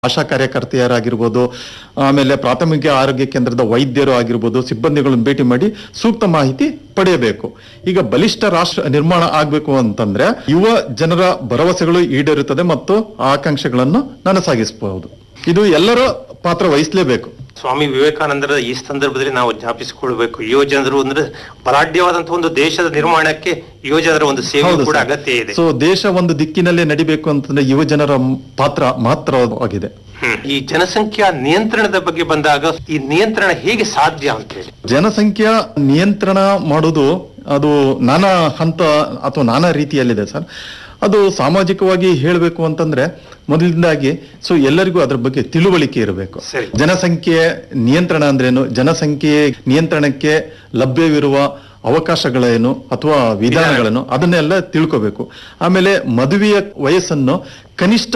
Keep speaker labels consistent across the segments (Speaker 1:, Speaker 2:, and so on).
Speaker 1: ಆಶಾ ಕಾರ್ಯಕರ್ತೆಯರಾಗಿರ್ಬೋದು, ಆಮೇಲೆ ಪ್ರಾಥಮಿಕ ಆರೋಗ್ಯ ಕೇಂದ್ರದ ವೈದ್ಯರು ಆಗಿರ್ಬೋದು, ಸಿಬ್ಬಂದಿಗಳನ್ನು ಭೇಟಿ ಮಾಡಿ ಸೂಕ್ತ ಮಾಹಿತಿ ಪಡೆಯಬೇಕು. ಈಗ ಬಲಿಷ್ಠ ರಾಷ್ಟ್ರ ನಿರ್ಮಾಣ ಆಗ್ಬೇಕು ಅಂತಂದ್ರೆ ಯುವ ಜನರ ಭರವಸೆಗಳು ಈಡೇರುತ್ತದೆ ಮತ್ತು ಆಕಾಂಕ್ಷೆಗಳನ್ನು ನನಸಾಗಿಸಬಹುದು. ಇದು ಎಲ್ಲರ ಪಾತ್ರ ವಹಿಸಲೇಬೇಕು.
Speaker 2: ಸ್ವಾಮಿ ವಿವೇಕಾನಂದರ ಈ ಸಂದರ್ಭದಲ್ಲಿ ನಾವು ಜ್ಞಾಪಿಸಿಕೊಳ್ಬೇಕು, ಯುವ ಜನರು ಅಂದ್ರೆ ಬಲಾಢ್ಯವಾದಂತಹ ಒಂದು ದೇಶದ ನಿರ್ಮಾಣಕ್ಕೆ ಯುವ ಜನರ ಒಂದು ಸೇವೆ ಕೂಡ ಅಗತ್ಯ ಇದೆ.
Speaker 1: ಸೊ ದೇಶ ಒಂದು ದಿಕ್ಕಿನಲ್ಲೇ ನಡಿಬೇಕು ಅಂತಂದ್ರೆ ಯುವ ಜನರ ಪಾತ್ರ ಮಹತ್ತರವಾಗಿದೆ.
Speaker 2: ಈ ಜನಸಂಖ್ಯಾ ನಿಯಂತ್ರಣದ ಬಗ್ಗೆ ಬಂದಾಗ ಈ ನಿಯಂತ್ರಣ ಹೇಗೆ ಸಾಧ್ಯ ಅಂತ ಹೇಳಿ,
Speaker 1: ಜನಸಂಖ್ಯಾ ನಿಯಂತ್ರಣ ಮಾಡೋದು ಅದು ನಾನಾ ಹಂತ ಅಥವಾ ನಾನಾ ರೀತಿಯಲ್ಲಿದೆ ಸರ್. ಅದು ಸಾಮಾಜಿಕವಾಗಿ ಹೇಳಬೇಕು ಅಂತಂದ್ರೆ ಮೊದಲಿಂದಾಗಿ ಎಲ್ಲರಿಗೂ ಅದರ ಬಗ್ಗೆ ತಿಳುವಳಿಕೆ ಇರಬೇಕು. ಜನಸಂಖ್ಯೆ ನಿಯಂತ್ರಣ ಅಂದ್ರೇನು, ಜನಸಂಖ್ಯೆ ನಿಯಂತ್ರಣಕ್ಕೆ ಲಭ್ಯವಿರುವ ಅವಕಾಶಗಳೇನು ಅಥವಾ ವಿಧಾನಗಳೇನು ಅದನ್ನೆಲ್ಲ ತಿಳ್ಕೋಬೇಕು. ಆಮೇಲೆ ಮದುವೆಯ ವಯಸ್ಸನ್ನು ಕನಿಷ್ಠ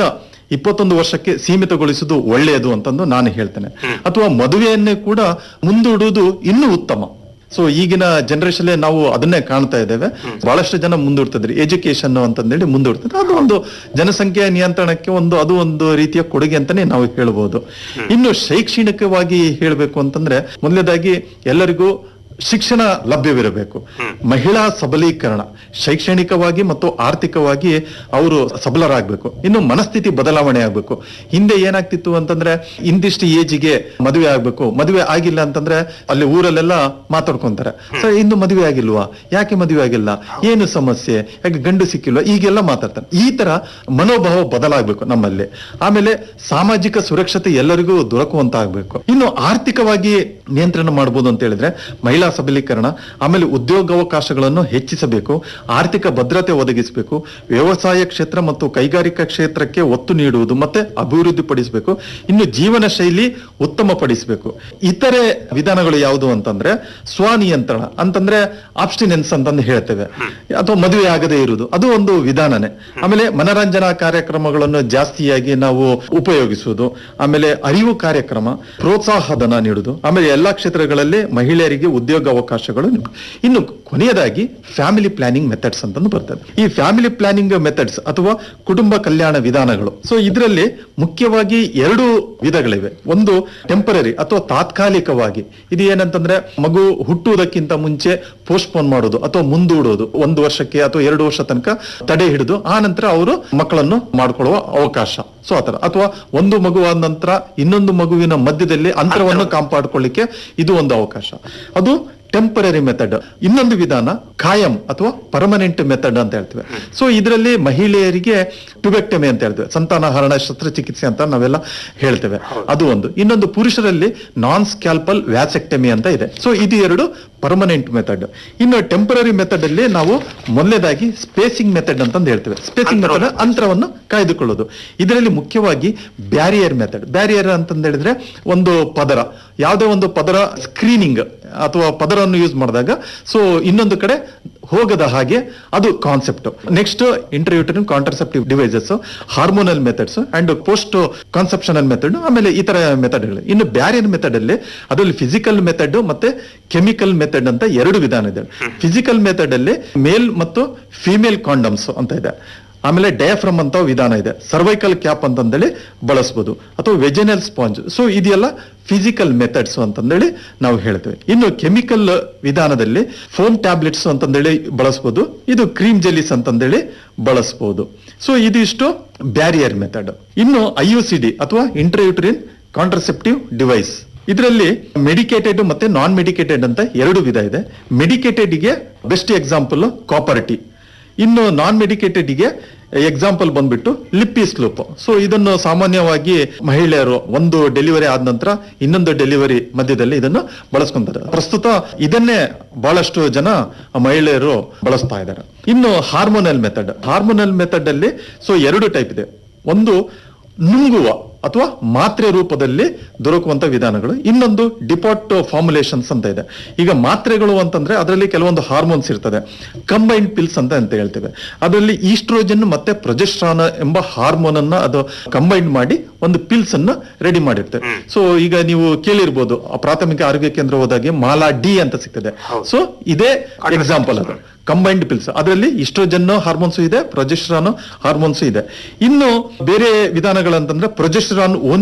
Speaker 1: 21 ವರ್ಷಕ್ಕೆ ಸೀಮಿತಗೊಳಿಸುವುದು ಒಳ್ಳೆಯದು ಅಂತಂದು ನಾನು ಹೇಳ್ತೇನೆ. ಅಥವಾ ಮದುವೆಯನ್ನೇ ಕೂಡ ಮುಂದೂಡುವುದು ಇನ್ನೂ ಉತ್ತಮ. ಸೊ ಈಗಿನ ಜನರೇಷನ್ ನಾವು ಅದನ್ನೇ ಕಾಣ್ತಾ ಇದ್ದೇವೆ. ಬಹಳಷ್ಟು ಜನ ಮುಂದೂಡ್ತಿದ್ರು ಎಜುಕೇಶನ್ ಅಂತಂದೇಳಿ ಮುಂದೂಡ್ತಾರೆ. ಅದು ಒಂದು ಜನಸಂಖ್ಯೆಯ ನಿಯಂತ್ರಣಕ್ಕೆ ಅದು ಒಂದು ರೀತಿಯ ಕೊಡುಗೆ ಅಂತಾನೆ ನಾವು ಹೇಳ್ಬೋದು. ಇನ್ನು ಶೈಕ್ಷಣಿಕವಾಗಿ ಹೇಳ್ಬೇಕು ಅಂತಂದ್ರೆ ಮೊದಲನೇದಾಗಿ ಎಲ್ಲರಿಗೂ ಶಿಕ್ಷಣ ಲಭ್ಯವಿರಬೇಕು. ಮಹಿಳಾ ಸಬಲೀಕರಣ, ಶೈಕ್ಷಣಿಕವಾಗಿ ಮತ್ತು ಆರ್ಥಿಕವಾಗಿ ಅವರು ಸಬಲರಾಗಬೇಕು. ಇನ್ನು ಮನಸ್ಥಿತಿ ಬದಲಾವಣೆ ಆಗ್ಬೇಕು. ಹಿಂದೆ ಏನಾಗ್ತಿತ್ತು ಅಂತಂದ್ರೆ ಇಂದಿಷ್ಟು ಏಜಿಗೆ ಮದುವೆ ಆಗ್ಬೇಕು, ಮದುವೆ ಆಗಿಲ್ಲ ಅಂತಂದ್ರೆ ಅಲ್ಲಿ ಊರಲ್ಲೆಲ್ಲ ಮಾತಾಡ್ಕೊಂತಾರೆ, ಸರ್ ಇನ್ನು ಮದುವೆ ಆಗಿಲ್ವಾ, ಯಾಕೆ ಮದುವೆ ಆಗಿಲ್ಲ, ಏನು ಸಮಸ್ಯೆ, ಯಾಕೆ ಗಂಡು ಸಿಕ್ಕಿಲ್ವಾ, ಈಗೆಲ್ಲ ಮಾತಾಡ್ತಾರೆ. ಈ ತರ ಮನೋಭಾವ ಬದಲಾಗಬೇಕು ನಮ್ಮಲ್ಲಿ. ಆಮೇಲೆ ಸಾಮಾಜಿಕ ಸುರಕ್ಷತೆ ಎಲ್ಲರಿಗೂ ದೊರಕುವಂತ ಆಗ್ಬೇಕು. ಇನ್ನು ಆರ್ಥಿಕವಾಗಿ ನಿಯಂತ್ರಣ ಮಾಡಬಹುದು ಅಂತ ಹೇಳಿದ್ರೆ ಮಹಿಳಾ ಸಬಲೀಕರಣ, ಆಮೇಲೆ ಉದ್ಯೋಗಾವಕಾಶಗಳನ್ನು ಹೆಚ್ಚಿಸಬೇಕು, ಆರ್ಥಿಕ ಭದ್ರತೆ ಒದಗಿಸಬೇಕು, ವ್ಯವಸಾಯ ಕ್ಷೇತ್ರ ಮತ್ತು ಕೈಗಾರಿಕಾ ಕ್ಷೇತ್ರಕ್ಕೆ ಒತ್ತು ನೀಡುವುದು ಮತ್ತೆ ಅಭಿವೃದ್ಧಿ ಪಡಿಸಬೇಕು. ಇನ್ನು ಜೀವನ ಶೈಲಿ ಉತ್ತಮಪಡಿಸಬೇಕು. ಇತರೆ ವಿಧಾನಗಳು ಯಾವುದು ಅಂತಂದ್ರೆ ಸ್ವನಿಯಂತ್ರಣ ಅಂತಂದ್ರೆ ಆಬ್ಸ್ಟಿನೆನ್ಸ್ ಅಂತಂದು ಹೇಳ್ತೇವೆ, ಅಥವಾ ಮದುವೆ ಆಗದೇ ಇರುವುದು, ಅದು ಒಂದು ವಿಧಾನನೇ. ಆಮೇಲೆ ಮನರಂಜನಾ ಕಾರ್ಯಕ್ರಮಗಳನ್ನು ಜಾಸ್ತಿಯಾಗಿ ನಾವು ಉಪಯೋಗಿಸುವುದು, ಆಮೇಲೆ ಅರಿವು ಕಾರ್ಯಕ್ರಮ, ಪ್ರೋತ್ಸಾಹಧನ ನೀಡುವುದು, ಆಮೇಲೆ ಎಲ್ಲಾ ಕ್ಷೇತ್ರಗಳಲ್ಲಿ ಮಹಿಳೆಯರಿಗೆ ಉದ್ಯೋಗ ಅವಕಾಶಗಳು. ಇನ್ನು ಕೊನೆಯದಾಗಿ ಫ್ಯಾಮಿಲಿ ಪ್ಲಾನಿಂಗ್ ಮೆಥಡ್ಸ್ ಅಂತಂದು ಬರ್ತದೆ. ಈ ಫ್ಯಾಮಿಲಿ ಪ್ಲಾನಿಂಗ್ ಮೆಥಡ್ಸ್ ಅಥವಾ ಕುಟುಂಬ ಕಲ್ಯಾಣ ವಿಧಾನಗಳು. ಸೊ ಇದರಲ್ಲಿ ಮುಖ್ಯವಾಗಿ 2 ವಿಧಗಳಿವೆ. ಒಂದು ಟೆಂಪರರಿ ಅಥವಾ ತಾತ್ಕಾಲಿಕವಾಗಿ, ಇದು ಏನಂತಂದ್ರೆ ಮಗು ಹುಟ್ಟುವುದಕ್ಕಿಂತ ಮುಂಚೆ ಪೋಸ್ಟ್ಪೋನ್ ಮಾಡೋದು ಅಥವಾ ಮುಂದೂಡೋದು, 1 ವರ್ಷಕ್ಕೆ ಅಥವಾ 2 ವರ್ಷ ತನಕ ತಡೆ ಹಿಡಿದು ಆ ನಂತರ ಅವರು ಮಕ್ಕಳನ್ನು ಮಾಡ್ಕೊಳ್ಳುವ ಅವಕಾಶ. ಸೊ ಆತರ. ಅಥವಾ ಒಂದು ಮಗುವಾದ ನಂತರ ಇನ್ನೊಂದು ಮಗುವಿನ ಮಧ್ಯದಲ್ಲಿ ಅಂತರವನ್ನು ಕಾಪಾಡಿಕೊಳ್ಳಿಕ್ಕೆ ಇದು ಒಂದು ಅವಕಾಶ. ಅದು ಟೆಂಪರರಿ ಮೆಥಡ್. ಇನ್ನೊಂದು ವಿಧಾನ ಕಾಯಂ ಅಥವಾ ಪರ್ಮನೆಂಟ್ ಮೆಥಡ್ ಅಂತ ಹೇಳ್ತೇವೆ. ಸೊ ಇದರಲ್ಲಿ ಮಹಿಳೆಯರಿಗೆ ಟ್ಯುಬೆಕ್ಟಮಿ ಅಂತ ಹೇಳ್ತೇವೆ, ಸಂತಾನಹರಣ ಶಸ್ತ್ರಚಿಕಿತ್ಸೆ ಅಂತ ನಾವೆಲ್ಲ ಹೇಳ್ತೇವೆ, ಅದು ಒಂದು. ಇನ್ನೊಂದು ಪುರುಷರಲ್ಲಿ ನಾನ್ ಸ್ಕ್ಯಾಲ್ಪಲ್ ವ್ಯಾಸೆಕ್ಟಮಿ ಅಂತ ಇದೆ. ಸೊ ಇದು 2 ಪರ್ಮನೆಂಟ್ ಮೆಥಡ್. ಇನ್ನು ಟೆಂಪರರಿ ಮೆಥಡ್ ಅಲ್ಲಿ ನಾವು ಮೊದಲನೇದಾಗಿ ಸ್ಪೇಸಿಂಗ್ ಮೆಥಡ್ ಅಂತಂದು ಹೇಳ್ತೇವೆ. ಸ್ಪೇಸಿಂಗ್ ಮೆಥಡ್ ಅಂತರವನ್ನು ಕಾಯ್ದುಕೊಳ್ಳೋದು. ಇದರಲ್ಲಿ ಮುಖ್ಯವಾಗಿ ಬ್ಯಾರಿಯರ್ ಮೆಥಡ್. ಬ್ಯಾರಿಯರ್ ಅಂತಂದು ಹೇಳಿದ್ರೆ ಒಂದು ಪದರ, ಯಾವುದೇ ಒಂದು ಪದರ ಸ್ಕ್ರೀನಿಂಗ್ ಅಥವಾ ಪದರವನ್ನು ಯೂಸ್ ಮಾಡಿದಾಗ ಸೊ ಇನ್ನೊಂದು ಕಡೆ ಹೋಗದ ಹಾಗೆ, ಅದು concept. Next ಇಂಟ್ರಯೂಟರಿನ್ contraceptive devices, hormonal methods and post ಕಾನ್ಸೆಪ್ಷನಲ್ method, ಆಮೇಲೆ ಈ ತರ ಮೆಥಡ್ಗಳು. ಇನ್ನು ಬ್ಯಾರಿಯರ್ ಮೆಥಡ್ ಅಲ್ಲಿ ಅದರಲ್ಲಿ ಫಿಸಿಕಲ್ ಮೆಥಡ್ ಮತ್ತೆ ಕೆಮಿಕಲ್ ಮೆಥಡ್ ಅಂತ 2 ವಿಧಾನ ಇದೆ. ಫಿಸಿಕಲ್ ಮೆಥಡ್ ಅಲ್ಲಿ ಮೇಲ್ ಮತ್ತು ಫಿಮೇಲ್ ಕಾಂಡಮ್ಸ್ ಅಂತ ಇದೆ. ಆಮೇಲೆ ಡಯಾಫ್ರಮ್ ಅಂತ ವಿಧಾನ ಇದೆ. ಸರ್ವೈಕಲ್ ಕ್ಯಾಪ್ ಅಂತಂದೇಳಿ ಬಳಸಬಹುದು, ಅಥವಾ ವೆಜೆನಲ್ ಸ್ಪಾಂಜ್. ಸೊ ಇದೆಲ್ಲ ಫಿಸಿಕಲ್ ಮೆಥಡ್ಸ್ ಅಂತಂದೇಳಿ ನಾವು ಹೇಳ್ತೇವೆ. ಇನ್ನು ಕೆಮಿಕಲ್ ವಿಧಾನದಲ್ಲಿ ಫೋಮ್ ಟ್ಯಾಬ್ಲೆಟ್ಸ್ ಅಂತಂದೇಳಿ ಬಳಸಬಹುದು, ಇದು ಕ್ರೀಮ್ ಜೆಲ್ಲಿಸ್ ಅಂತಂದೇಳಿ ಬಳಸಬಹುದು. ಸೊ ಇದಿಷ್ಟು ಬ್ಯಾರಿಯರ್ ಮೆಥಡ್. ಇನ್ನು IUCD ಅಥವಾ ಇಂಟ್ರಯೂಟರಿನ್ ಕಾಂಟ್ರಸೆಪ್ಟಿವ್ ಡಿವೈಸ್. ಇದರಲ್ಲಿ ಮೆಡಿಕೇಟೆಡ್ ಮತ್ತೆ ನಾನ್ ಮೆಡಿಕೇಟೆಡ್ ಅಂತ 2 ವಿಧ ಇದೆ. ಮೆಡಿಕೇಟೆಡ್ಗೆ ಬೆಸ್ಟ್ ಎಕ್ಸಾಂಪಲ್ ಕಾಪರ್ ಟಿ. ಇನ್ನು ನಾನ್ ಮೆಡಿಕೇಟೆಡ್ಗೆ ಎಕ್ಸಾಂಪಲ್ ಬಂದ್ಬಿಟ್ಟು ಲಿಪ್ಪಿಸ್ಲೂಪ್. ಸೊ ಇದನ್ನು ಸಾಮಾನ್ಯವಾಗಿ ಮಹಿಳೆಯರು ಒಂದು ಡೆಲಿವರಿ ಆದ ನಂತರ ಇನ್ನೊಂದು ಡೆಲಿವರಿ ಮಧ್ಯದಲ್ಲಿ ಇದನ್ನು ಬಳಸ್ಕೊಂತಾರೆ. ಪ್ರಸ್ತುತ ಇದನ್ನೇ ಬಹಳಷ್ಟು ಜನ ಮಹಿಳೆಯರು ಬಳಸ್ತಾ ಇದ್ದಾರೆ. ಇನ್ನು ಹಾರ್ಮೋನಲ್ ಮೆಥಡ್. ಹಾರ್ಮೋನಲ್ ಮೆಥಡ್ ಅಲ್ಲಿ 2 ಟೈಪ್ ಇದೆ. ಒಂದು ನುಂಗುವ ಅಥವಾ ಮಾತ್ರೆ ರೂಪದಲ್ಲಿ ದೊರಕುವಂತ ವಿಧಾನಗಳು, ಇನ್ನೊಂದು ಡಿಪಾಟ್ ಫಾರ್ಮುಲೇಷನ್ಸ್ ಅಂತ ಇದೆ. ಈಗ ಮಾತ್ರೆಗಳು ಅಂತಂದ್ರೆ ಅದರಲ್ಲಿ ಕೆಲವೊಂದು ಹಾರ್ಮೋನ್ಸ್ ಇರ್ತದೆ, ಕಂಬೈನ್ಡ್ ಪಿಲ್ಸ್ ಅಂತ ಹೇಳ್ತೇವೆ. ಅದರಲ್ಲಿ ಈಸ್ಟ್ರೋಜನ್ ಮತ್ತೆ ಪ್ರೊಜೆಸ್ಟ್ರಾನ್ ಎಂಬ ಹಾರ್ಮೋನ್ ಅನ್ನ ಅದು ಕಂಬೈನ್ ಮಾಡಿ ಒಂದು ಪಿಲ್ಸ್ ಅನ್ನ ರೆಡಿ ಮಾಡಿರ್ತೇವೆ. ಸೊ ಈಗ ನೀವು ಕೇಳಿರ್ಬೋದು, ಪ್ರಾಥಮಿಕ ಆರೋಗ್ಯ ಕೇಂದ್ರ ಹೋದಾಗೆ ಮಾಲಾ ಡಿ ಅಂತ ಸಿಗ್ತದೆ. ಸೊ ಇದೇ ಎಕ್ಸಾಂಪಲ್ ಅದು ಕಂಬೈನ್ಡ್ ಪಿಲ್ಸ್. ಅದರಲ್ಲಿ ಈಸ್ಟ್ರೋಜನ್ ಹಾರ್ಮೋನ್ಸ್ ಇದೆ, ಪ್ರೊಜೆಸ್ಟ್ರಾನ್ ಹಾರ್ಮೋನ್ಸ್ ಇದೆ. ಇನ್ನು ಬೇರೆ ವಿಧಾನಗಳಂತಂದ್ರೆ ಪ್ರೊಜೆಸ್ಟ್ರಾನ್